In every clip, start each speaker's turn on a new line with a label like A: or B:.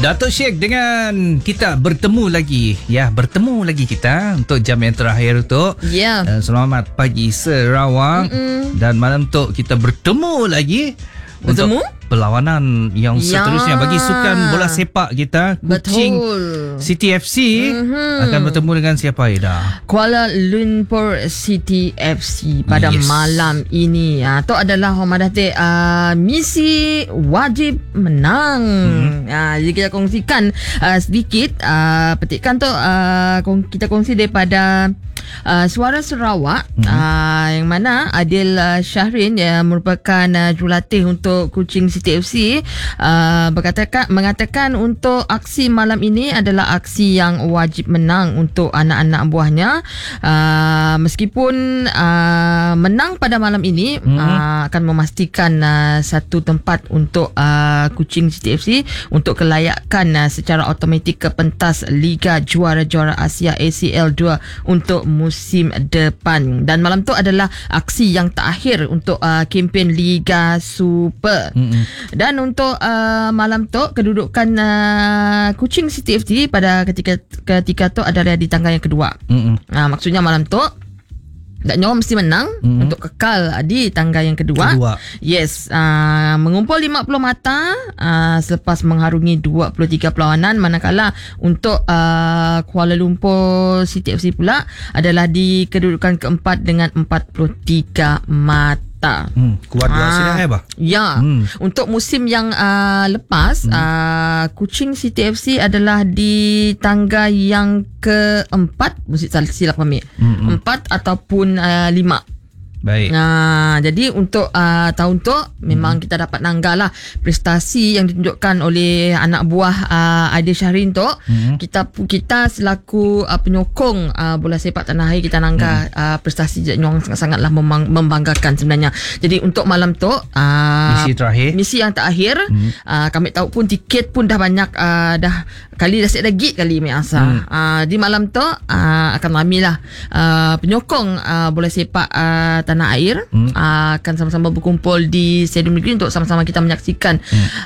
A: Datuk Syek dengan kita bertemu lagi. Bertemu lagi kita untuk jam yang terakhir tu. Selamat pagi Sarawak. Dan malam tu kita bertemu lagi untuk perlawanan yang seterusnya bagi sukan bola sepak kita. Kuching City FC akan bertemu dengan siapa, Aida?
B: Kuala Lumpur City FC pada malam ini. Itu adalah misi wajib menang. Jadi kita kongsikan sedikit petikan tu, kita kongsi daripada Suara Sarawak, yang mana Adil Syahrin yang merupakan jurulatih untuk Kuching City FC mengatakan untuk aksi malam ini adalah aksi yang wajib menang untuk anak-anak buahnya. Meskipun menang pada malam ini akan memastikan satu tempat untuk Kuching City FC untuk kelayakan secara automatik ke pentas Liga Juara-Juara Asia ACL 2 untuk musim depan. Dan malam tu adalah aksi yang terakhir untuk kempen Liga Super. Dan untuk malam tu kedudukan Kuching City FC pada ketika tu adalah di tangga yang kedua. Maksudnya malam tu Daknya mesti menang untuk kekal di tangga yang kedua. Mengumpul 50 mata selepas mengharungi 23 perlawanan, manakala untuk Kuala Lumpur City FC pula adalah di kedudukan keempat dengan 43 mata.
A: Kuat hasilnya bah.
B: Untuk musim yang lepas, Kuching City FC adalah di tangga yang keempat, mesti silap kami. 4 ataupun 5.
A: Baik.
B: Jadi untuk tahun tu memang kita dapat nanggalah prestasi yang ditunjukkan oleh anak buah Adil Syahrin tu. Kita selaku penyokong bola sepak tanah air, kita nangga prestasi yang sangatlah membanggakan sebenarnya. Jadi untuk malam tu misi yang terakhir, kami tahu pun tiket pun dah banyak, dah siap dah gig kali asa. Di malam tu akan ramailah penyokong bola sepak tanah air akan sama-sama berkumpul di Stadium Negeri untuk sama-sama kita menyaksikan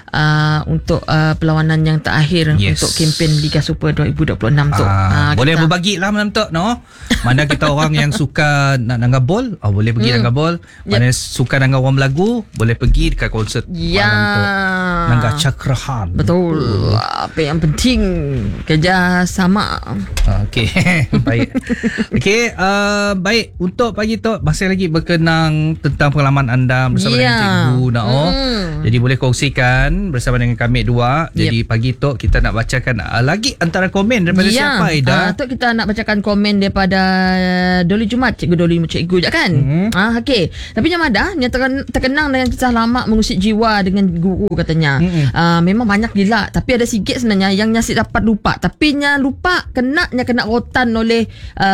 B: untuk perlawanan yang terakhir untuk kempen Liga Super 2026 tu.
A: Boleh berbagilah malam tu, no? Mana kita orang yang suka nak nangga bol, boleh pergi nangga bol. Mana suka nangga orang belagu, boleh pergi dekat konsert malam tu. Nangga cakrahan.
B: Betul. Apa yang penting kerjasama.
A: Okey. Baik. Okey, baik, untuk pagi tu masih lagi berkenang tentang pengalaman anda bersama dengan Cikgu Nao. Jadi boleh kongsikan bersama dengan kami dua. Jadi pagi tu kita nak bacakan lagi antara komen daripada siapa, Aida?
B: Tu kita nak bacakan komen daripada Doli Jumat, Cikgu Doli Cikgu je kan. Okey. Tapi yang ada yang terkenang dengan kisah lama mengusik jiwa dengan guru katanya. Memang banyak gila, tapi ada sikit sebenarnya yang nyasik dapat lupa. Tapi nya lupa kena rotan oleh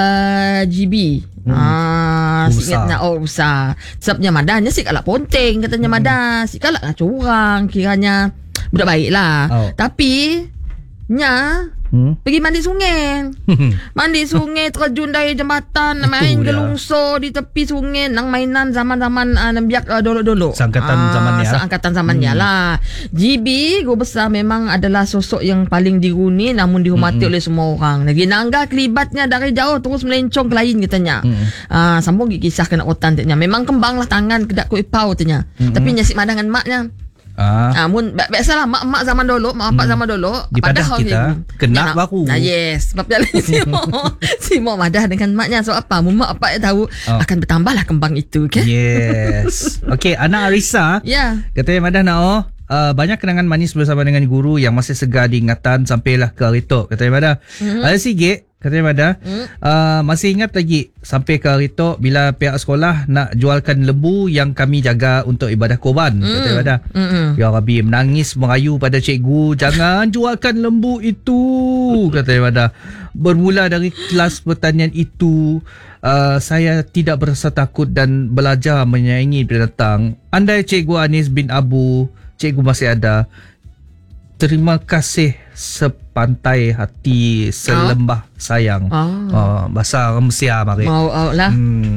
B: GB. Sikatnya usah. Sebabnya madanya si kalak ponteng katanya madah. Si kalak lah curang, kiranya budak baik lah. Tapi nya pergi mandi sungai. Mandi sungai, terjun dari jembatan, main gelungso di tepi sungai, nang mainan zaman-zaman biak dolo-dolo. Seangkatan zamannya lah. GB guru besar memang adalah sosok yang paling diruni namun dihormati oleh semua orang. Lagi nangga kelibatnya dari jauh terus melencong ke lain katanya. Sambung kisah kena otan katanya. Memang kembang lah tangan kedak ku ipau katanya. Tapi nyasik madah dengan maknya. Biasalah mak zaman dulu, mak bapak zaman dulu
A: di padah kita kena baku.
B: Sebab jalan si mak madah dengan maknya. So apa mak bapak tahu akan bertambahlah kembang itu,
A: Okey, anak Arisa katanya madah Nao, banyak kenangan manis bersama dengan guru yang masih segar diingatan sampailah ke hari tu, katanya madah. Ada sikit katanya Mada, masih ingat lagi sampai ke hari tu bila pihak sekolah nak jualkan lembu yang kami jaga untuk ibadah korban, katanya Mada. Ya Rabbi, menangis merayu pada cikgu, jangan jualkan lembu itu, katanya Mada. Bermula dari kelas pertanian itu, saya tidak berasa takut dan belajar menyayangi binatang. Andai Cikgu Anis bin Abu, cikgu masih ada, terima kasih sepantai hati selembah sayang. Bahasa orang Malaysia mari.
B: Mau lah.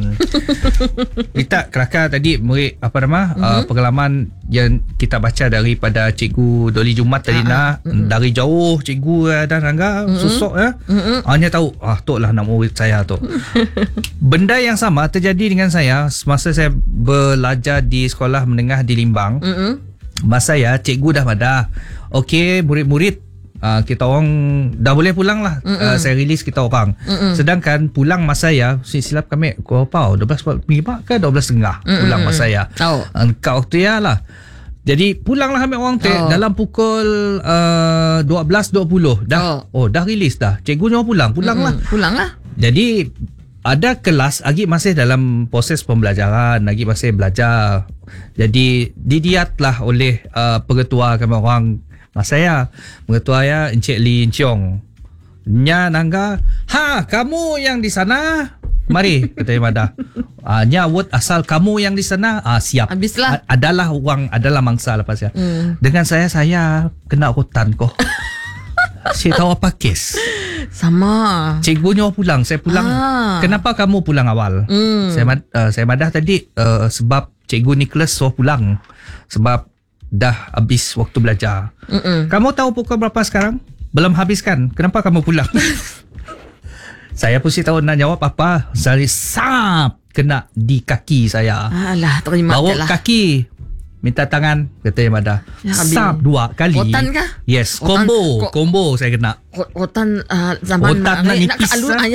A: Kita kelakar tadi murid pengalaman yang kita baca daripada Cikgu Doli Jumat tadi dari jauh cikgu dan Rangga susuk hanya tahu tok lah nak murid saya tu. Benda yang sama terjadi dengan saya semasa saya belajar di sekolah menengah di Limbang. Masa ya cikgu dah madah. Okey, murid-murid kita orang dah boleh pulang lah. Saya release kita orang. Sedangkan pulang masa ya, silap kami berapa? 12.5 ke 12.30 pulang masa ya. Engkau waktu ya lah. Jadi pulanglah kami orang dalam pukul 12.20 dah. Dah release dah. Cikgu pulang lah.
B: Pulang lah.
A: Jadi ada kelas lagi masih dalam proses pembelajaran, lagi masih belajar. Jadi didiatlah oleh pengetua kami orang masa ya, pengetua ya Encik Lee Chiong. Nya nangga, kamu yang di sana, mari kata Madah. Nya word asal kamu yang di sana, siap.
B: Habislah.
A: Adalah mangsa lepas ya. Dengan saya kena hutan kok. Saya tahu apa kes.
B: Sama.
A: Cikgunya pulang, saya pulang. Kenapa kamu pulang awal? Saya madah tadi sebab Cikgu Nicholas suruh pulang sebab dah habis waktu belajar. Kamu tahu pukul berapa sekarang? Belum habis kan? Kenapa kamu pulang? Saya pun tahu nak jawab apa. Saya kena di kaki saya.
B: Alah, terima
A: bawa kaki. Minta tangan, kata Madah. Sap 2 kali.
B: Rotan kah?
A: Yes, combo saya kena.
B: Rotan zaman
A: nak nipis.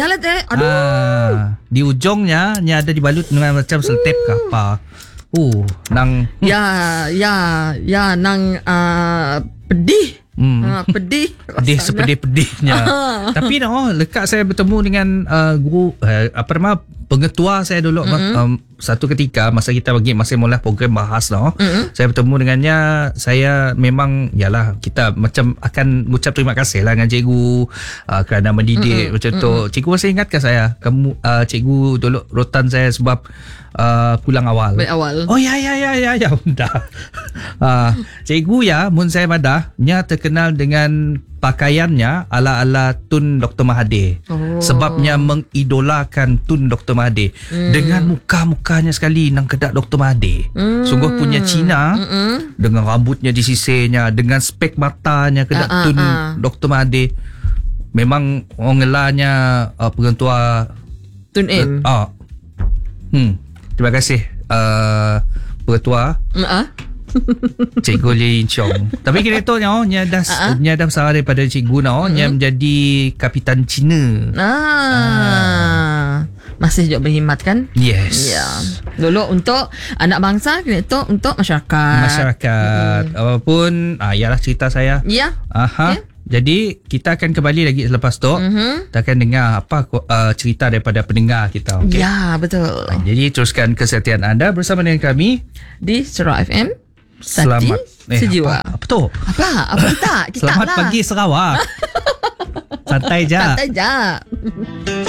A: Di ujungnya ada dibalut dengan macam seltep ke apa. Nang
B: nang pedih. Pedih
A: sepedih-pedihnya. Tapi lekat saya bertemu dengan guru pengetua saya dulu satu ketika masa kita masih mula program bahas saya bertemu dengannya. Saya memang kita macam akan ucap terima kasih lah dengan cikgu kerana mendidik macam tu. Cikgu masih ingatkah saya kamu cikgu dulu rotan saya sebab pulang awal. Oh ya dah. Cikgu mun saya madah nya terkenal dengan pakaiannya ala-ala Tun Dr. Mahathir. Sebabnya mengidolakan Tun Dr. Mahathir. Dengan muka-mukanya sekali nang kedak Dr. Mahathir. Sungguh punya Cina dengan rambutnya disisirnya, dengan spek matanya kedak Tun Dr. Mahathir. Memang orang ngelanya pengetua
B: Tun M.
A: Terima kasih pengetua Cikgu Lee Chong. Tapi kira tu nya dah besar daripada cikgu nya menjadi kapitan Cina.
B: Masih juga berkhidmat kan?
A: Yes.
B: Ya. Dulu untuk anak bangsa, kira tu untuk masyarakat.
A: Apapun ialah cerita saya.
B: Ya.
A: Jadi kita akan kembali lagi selepas tu. Kita akan dengar apa cerita daripada pendengar kita. Okay?
B: Ya, betul.
A: Jadi teruskan kesetiaan anda bersama dengan kami
B: di Sarawak FM.
A: Selamat
B: sejiwa.
A: Apa tu?
B: Apa tak?
A: Selamat pagi Sarawak. Santai je.